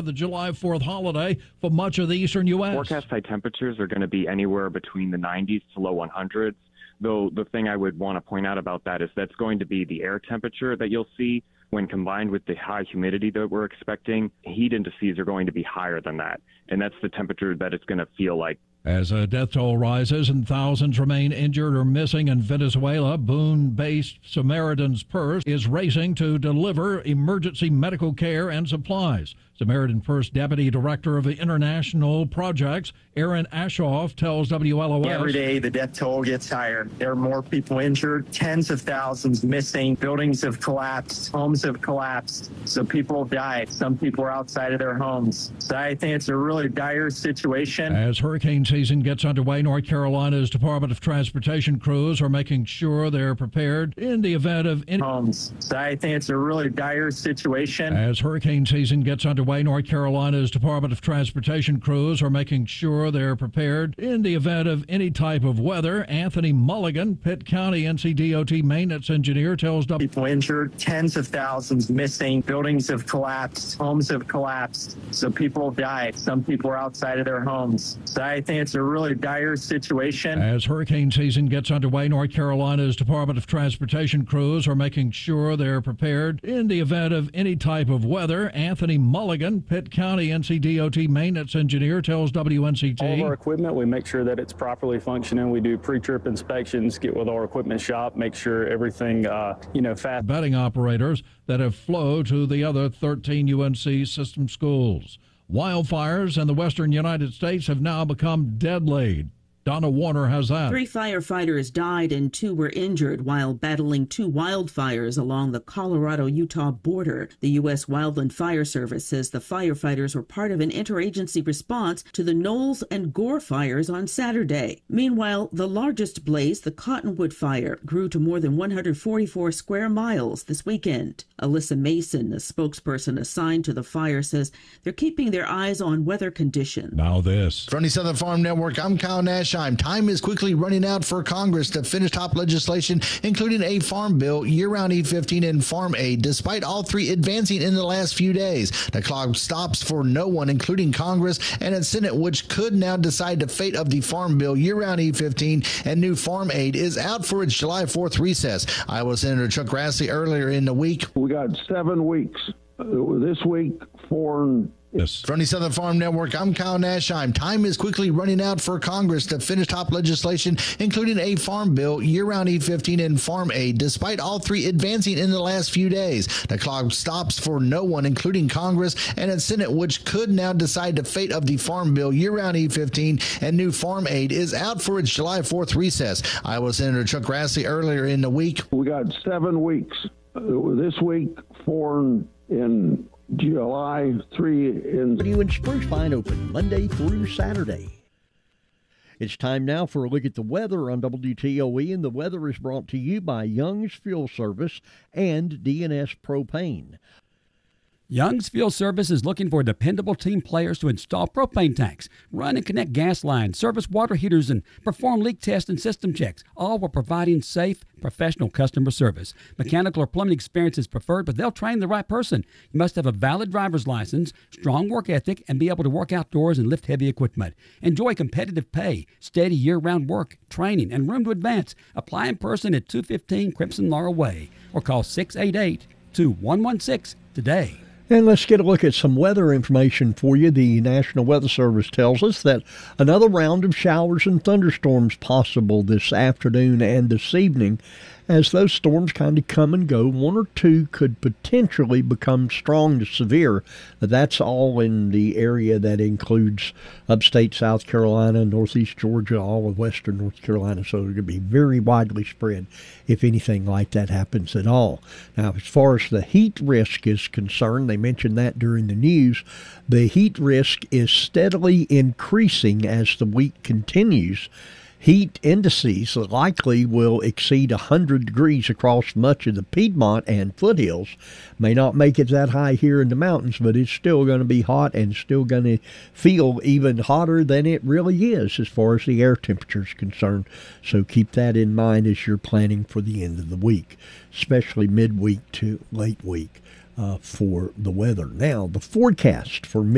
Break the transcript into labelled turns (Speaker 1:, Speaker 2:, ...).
Speaker 1: the July 4th holiday for much of the eastern U.S.
Speaker 2: Forecast high temperatures are going to be anywhere between the 90s to low 100s. Though the thing I would want to point out about that is that's going to be the air temperature that you'll see when combined with the high humidity that we're expecting. Heat indices are going to be higher than that, and that's the temperature that it's going to feel like.
Speaker 1: As a death toll rises and thousands remain injured or missing in Venezuela, Boone-based Samaritan's Purse is racing to deliver emergency medical care and supplies. Samaritan Purse Deputy Director of the International Projects, Aaron Ashoff, tells WLOS.
Speaker 3: Every day the death toll gets higher. There are more people injured, tens of thousands missing, buildings have collapsed, homes have collapsed, so people have died. Some people are outside of their homes. So I think it's a really dire situation.
Speaker 1: As hurricane season gets underway, North Carolina's Department of Transportation crews are making sure they're prepared in the event of
Speaker 3: homes. So I think it's a really dire situation.
Speaker 1: As hurricane season gets underway, North Carolina's Department of Transportation crews are making sure they're prepared in the event of any type of weather. Anthony Mulligan, Pitt County NCDOT maintenance engineer, tells
Speaker 3: people injured, tens of thousands missing, buildings have collapsed, homes have collapsed, so people have died. Some people are outside of their homes. So I think it's a really dire situation.
Speaker 1: As hurricane season gets underway, North Carolina's Department of Transportation crews are making sure they're prepared in the event of any type of weather. Anthony Mulligan, Pitt County NCDOT maintenance engineer, tells WNCT.
Speaker 4: All of our equipment, we make sure that it's properly functioning. We do pre-trip inspections, get with our equipment shop, make sure everything, fast.
Speaker 1: Betting operators that have flowed to the other 13 UNC system schools. Wildfires in the western United States have now become deadly. Donna Warner has that.
Speaker 5: 3 firefighters died and 2 were injured while battling 2 wildfires along the Colorado-Utah border. The U.S. Wildland Fire Service says the firefighters were part of an interagency response to the Knowles and Gore fires on Saturday. Meanwhile, the largest blaze, the Cottonwood Fire, grew to more than 144 square miles this weekend. Alyssa Mason, a spokesperson assigned to the fire, says they're keeping their eyes on weather conditions.
Speaker 1: Now this.
Speaker 6: From the Southern Farm Network, I'm Kyle Nash. Time is quickly running out for Congress to finish top legislation, including a farm bill, year-round E15, and farm aid, despite all 3 advancing in the last few days. The clock stops for no one, including Congress and the Senate, which could now decide the fate of the farm bill, year-round E15, and new farm aid is out for its July 4th recess. Iowa Senator Chuck Grassley earlier in the week.
Speaker 7: We got 7 weeks this week, 4
Speaker 1: Yes.
Speaker 6: From the Southern Farm Network, I'm Kyle Nashheim. Time is quickly running out for Congress to finish top legislation, including a farm bill, year-round E15, and farm aid, despite all 3 advancing in the last few days. The clock stops for no one, including Congress and the Senate, which could now decide the fate of the farm bill, year-round E15, and new farm aid is out for its July 4th recess. Iowa Senator Chuck Grassley earlier in the week.
Speaker 7: We got 7 weeks this week, 4 in July, 3 in...
Speaker 8: You and Spruce Pine open Monday through Saturday. It's time now for a look at the weather on WTOE, and the weather is brought to you by Young's Fuel Service and DNS Propane.
Speaker 9: Young's Fuel Service is looking for dependable team players to install propane tanks, run and connect gas lines, service water heaters, and perform leak tests and system checks, all while providing safe, professional customer service. Mechanical or plumbing experience is preferred, but they'll train the right person. You must have a valid driver's license, strong work ethic, and be able to work outdoors and lift heavy equipment. Enjoy competitive pay, steady year-round work, training, and room to advance. Apply in person at 215 Crimson Laurel Way or call 688-2116 today.
Speaker 8: And let's get a look at some weather information for you. The National Weather Service tells us that another round of showers and thunderstorms possible this afternoon and this evening. As those storms kind of come and go, 1 or 2 could potentially become strong to severe. That's all in the area that includes upstate South Carolina, northeast Georgia, all of western North Carolina. So they're going to be very widely spread if anything like that happens at all. Now, as far as the heat risk is concerned, they mentioned that during the news. The heat risk is steadily increasing as the week continues. Heat indices likely will exceed 100 degrees across much of the Piedmont and foothills. May not make it that high here in the mountains, but it's still going to be hot and still going to feel even hotter than it really is as far as the air temperature is concerned. So keep that in mind as you're planning for the end of the week, especially midweek to late week for the weather. Now, the forecast for